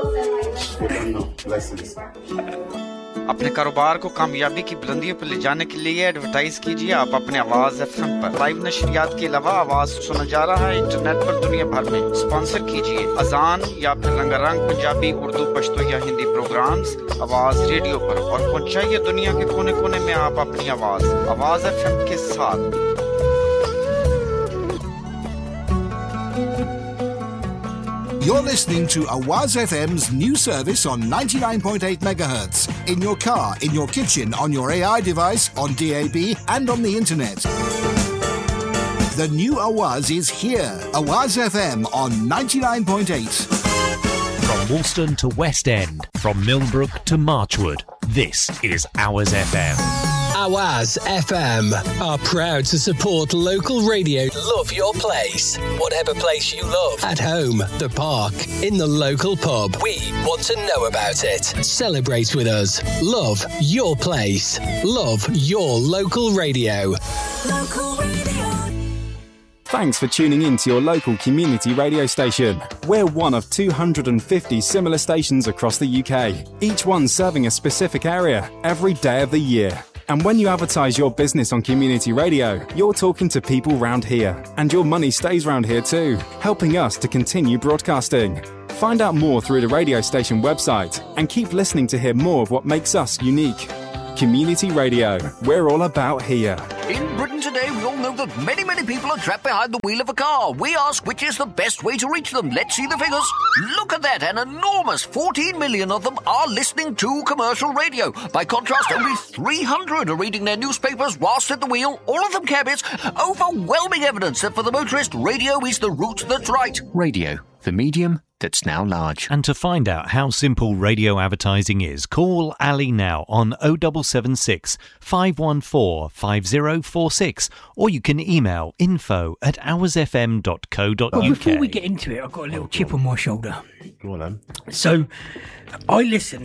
अपने कारोबार को कामयाबी की बुलंदियों पर ले जाने के लिए एडवर्टाइज कीजिए आप अपने आवाज एफएम पर। लाइव नशरियात के अलावा आवाज सुना जा रहा है इंटरनेट पर दुनिया भर में। स्पॉन्सर कीजिए अजान या फिर रंगारंग पंजाबी, उर्दू, पश्तो या हिंदी प्रोग्राम्स आवाज रेडियो पर और पहुंचाइए दुनिया के कोने-कोने में आप अपनी आवाज एफएम के साथ। You're listening to Awaz FM's new service on 99.8 megahertz in your car, in your kitchen, on your AI device, on DAB and on the internet. The new Awaz is here. Awaz FM on 99.8. From Woolston to West End, from Millbrook to Marchwood, this is Awaz FM. Awaz FM are proud to support local radio. Love your place, whatever place you love. At home, the park, in the local pub. We want to know about it. Celebrate with us. Love your place. Love your local radio. Local radio. Thanks for tuning in to your local community radio station. We're one of 250 similar stations across the UK, each one serving a specific area every day of the year. And when you advertise your business on community radio, you're talking to people round here. And your money stays round here too, helping us to continue broadcasting. Find out more through the radio station website and keep listening to hear more of what makes us unique. Community Radio, we're all about here. In Britain today, we all know that many people are trapped behind the wheel of a car. We ask which is the best way to reach them. Let's see the figures. Look at that, an enormous 14 million of them are listening to commercial radio. By contrast, only 300 are reading their newspapers whilst at the wheel, all of them cabbies. Overwhelming evidence that for the motorist, radio is the route that's right. Radio, the medium that's now large. And to find out how simple radio advertising is, call Ali now on 0776 514 5046 or you can email info@awazfm.co.uk. Well, before we get into it, I've got a little chip on my shoulder. Go on then. So, I listen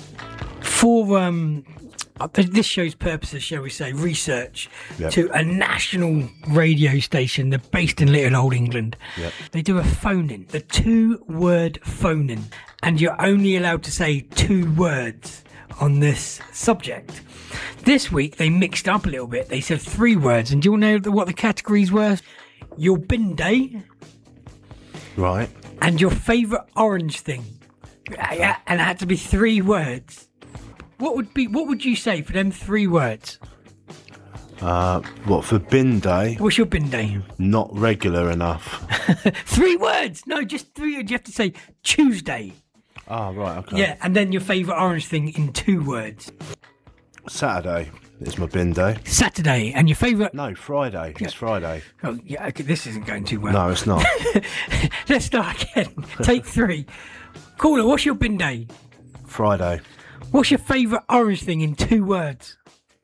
for this show's purposes, shall we say, research to a national radio station. They're based in Little Old England. Yep. They do a phone-in, the 2-word phone-in, and you're only allowed to say 2 words on this subject. This week they mixed up a little bit. They said 3 words, and do you know what the categories were? Your bin day, Right. and your favourite orange thing. Yeah, and it had to be 3 words. What would you say for them 3 words? What, for bin day? What's your bin day? Not regular enough. 3 words. No, just 3 words. You have to say Tuesday. Oh, right, okay. Yeah, and then your favourite orange thing in 2 words. Saturday is my bin day. Saturday, and your favourite... No, Friday. It's Friday. Oh, yeah, okay, this isn't going too well. No, it's not. Let's start again. Take 3. Caller, what's your bin day? Friday. What's your favourite orange thing in 2 words?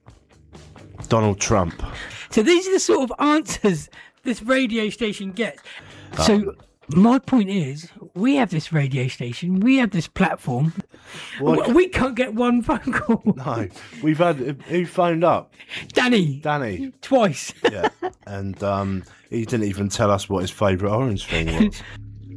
Donald Trump. So these are the sort of answers this radio station gets. So my point is, we have this radio station, we have this platform. What? We can't get one phone call. No, we've had... Who phoned up? Danny. Danny. Twice. Yeah, and he didn't even tell us what his favourite orange thing was.